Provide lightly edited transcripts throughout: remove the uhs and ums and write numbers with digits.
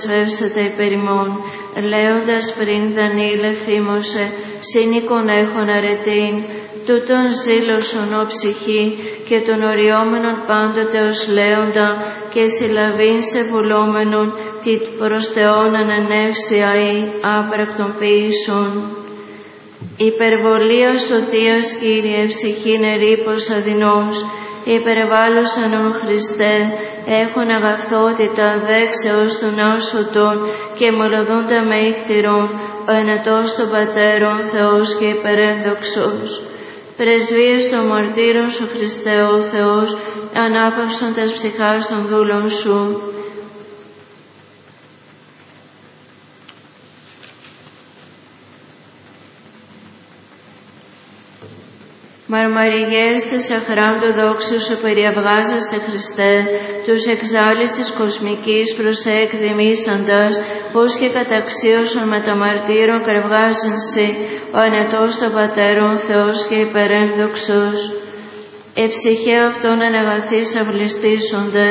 πρεσβεύσατε υπέρ ημών, λέοντας πριν Δανείλ εφήμωσε, σύνικον έχων αρετήν, τούτον ζήλωσον ο ψυχή και των οριόμενων πάντοτε ως λέοντα και συλλαβήν σε βουλόμενον τι προς Θεόν ανανεύσια ή άπρακτον ποιήσουν. Υπερβολία σωτίας, Κύριε, ψυχήν ερήπος αδεινός, υπερβάλλωσαν ον Χριστέ, έχουν αγαθότητα δέξεως των άσωτων και μολοδούντα με ίκτηρον, ο ενετός των Πατέρων Θεός και υπερένδοξος. Πρεσβείες των μαρτύρων σου, Χριστέ ο Θεός, ανάπαυσον τας ψυχάς των δούλων σου. Μαρμαριγές της αχράντου δόξου σου περιαβγάζεστε, Χριστέ, τους εξάλλης της κοσμικής προσεκδημήσαντας, πως και καταξίωσον με τα μαρτύρων κρευγάζενσι, ο ανετός των Πατέρων Θεός και υπερένδοξος. Η ψυχή αυτών αναγαθής αυλιστήσονται.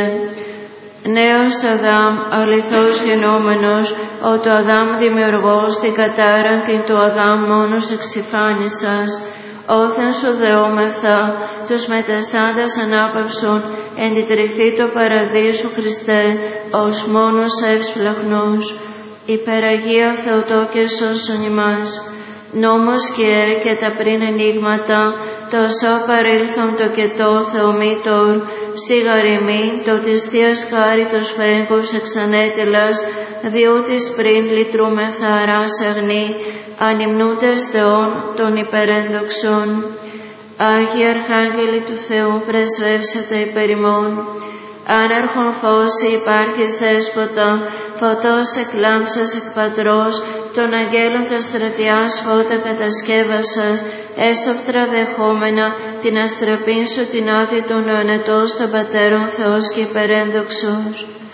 Νέος Αδάμ, αληθώς γενόμενος, ο του Αδάμ δημιουργός, την κατάραν την του Αδάμ μόνος εξυφάνισας, όθεν σου δεόμεθα, τους μεταστάντας ανάπαυσον, εν τη τρυφή το παραδείσου, Χριστέ, ως μόνος εύσπλαχνος. Υπεραγία Θεοτόκε σώσον ημάς. Νόμος και τα πριν ενίγματα, το σώ παρήλθον το και το Θεομήτωρ, σιγαριμήν το της Θείας χάρη το σφέγγος εξανέτελας, διούτης πριν λυτρούμεθα αράς αγνή, ανυμνούντες Θεών των υπερένδοξων. Άγιοι Αρχάγγελοι του Θεού, πρεσβεύσατε υπέρ ημών. Άναρχον φώση υπάρχεις δέσποτα, φωτός εκλάμψας εκ Πατρός, των αγγέλων τα στρατιάς φώτα κατασκεύασας, έσωπτρα δεχόμενα, την αστραπήν σου την άδη των αιωνετός των Πατέρων Θεός και υπερένδοξος.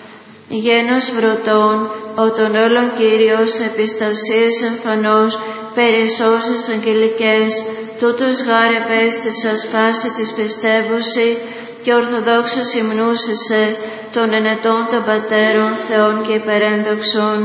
Γένος βρωτών, ο των όλων Κύριος, επιστασίες εμφανώς, περισσώσεις αγγελικές, τούτος γάρ επέστησας φάση της πιστεύουση, και ορθοδόξος υμνούσεσαι των ενετών των Πατέρων Θεών και υπερένδοξων.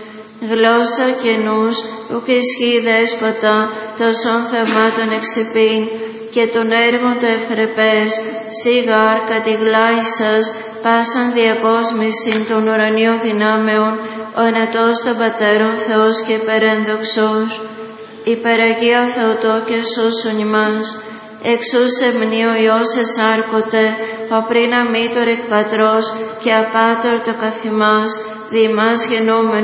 Γλώσσα και νους, ουκ ισχύει δέσποτα, τόσων θαυμάτων εξυπήν, και των έργων το ευπρεπές, σιγάρ κατηγλάησας, πάσαν διακόσμησιν των ουρανίων δυνάμεων, ο ενετός των Πατέρων Θεός και υπερένδοξος. Υπεραγία Θεοτόκε σώσον ημάς. Εξού σε μνήο Υιός εσάρκωτε, παπρίνα μήτωρ εκ Πατρός και απάτωρ το καθημάς, δι' ημάς γενόμενο